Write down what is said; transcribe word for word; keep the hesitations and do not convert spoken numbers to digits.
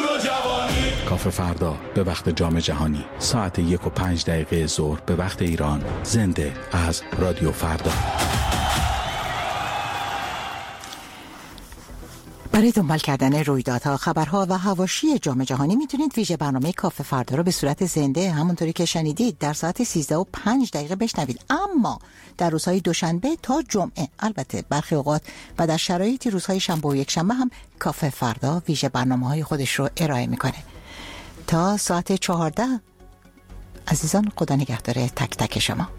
کافه فردا به وقت جام جهانی ساعت یک و پنج دقیقه ظهر به وقت ایران، زنده از رادیو فردا. برای دنبال کردن رویدادها، خبرها و حواشی جام جهانی میتونید ویژه برنامه کافه فردا رو به صورت زنده همونطوری که شنیدید در ساعت سیزده و پنج دقیقه بشنوید. اما در روزهای دوشنبه تا جمعه، البته برخی اوقات و در شرایطی روزهای شنبه و یک شنبه هم کافه فردا ویژه برنامه‌های خودش رو ارائه میکنه. تا ساعت چهارده عزیزان، خدا نگهدار تک تک شما.